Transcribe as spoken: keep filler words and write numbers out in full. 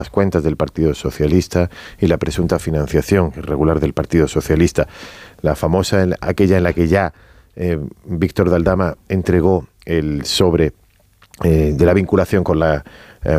las cuentas del Partido Socialista y la presunta financiación irregular del Partido Socialista. La famosa, aquella en la que ya eh, Víctor de Aldama entregó el sobre eh, de la vinculación con la eh,